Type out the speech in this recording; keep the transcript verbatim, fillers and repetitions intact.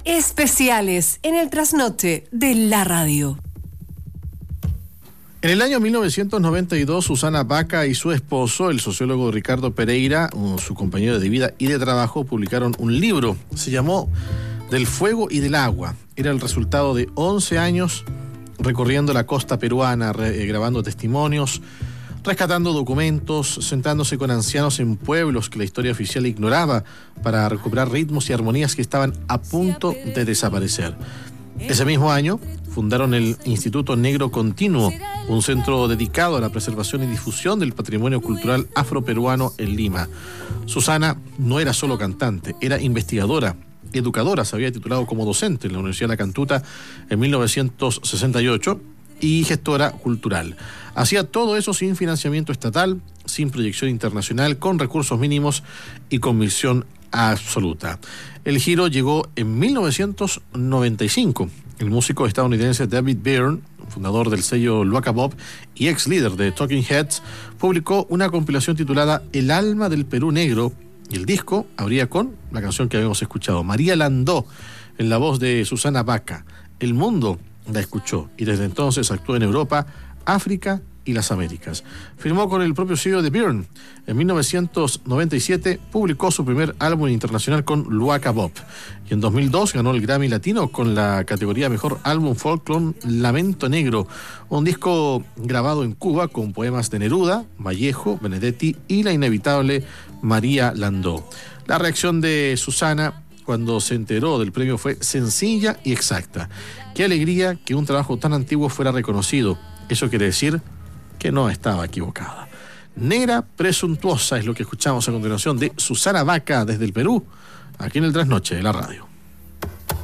Especiales en el trasnoche de la radio. En el año mil novecientos noventa y dos, Susana Baca y su esposo, el sociólogo Ricardo Pereira, su compañero de vida y de trabajo, publicaron un libro. Se llamó Del fuego y del agua. Era el resultado de once años recorriendo la costa peruana, re, grabando testimonios, rescatando documentos, sentándose con ancianos en pueblos que la historia oficial ignoraba para recuperar ritmos y armonías que estaban a punto de desaparecer. Ese mismo año fundaron el Instituto Negro Continuo, un centro dedicado a la preservación y difusión del patrimonio cultural afroperuano en Lima. Susana no era solo cantante, era investigadora, educadora, se había titulado como docente en la Universidad de La Cantuta en mil novecientos sesenta y ocho y gestora cultural. Hacía todo eso sin financiamiento estatal, sin proyección internacional, con recursos mínimos y con misión absoluta. El giro llegó en mil novecientos noventa y cinco. El músico estadounidense David Byrne, fundador del sello Luaka Bop y ex líder de Talking Heads, publicó una compilación titulada El alma del Perú negro, y el disco abría con la canción que habíamos escuchado, María Landó, en la voz de Susana Baca. El mundo la escuchó y desde entonces actuó en Europa, África y las Américas. Firmó con el propio sello de Byrne. En mil novecientos noventa y siete publicó su primer álbum internacional con Luaka Bop. Y en dos mil dos ganó el Grammy Latino con la categoría Mejor Álbum Folk con Lamento Negro, un disco grabado en Cuba con poemas de Neruda, Vallejo, Benedetti y la inevitable María Landó. La reacción de Susana cuando se enteró del premio fue sencilla y exacta. Qué alegría que un trabajo tan antiguo fuera reconocido. Eso quiere decir que no estaba equivocada. Negra presuntuosa es lo que escuchamos a continuación de Susana Baca desde el Perú, aquí en el Trasnoche de la radio.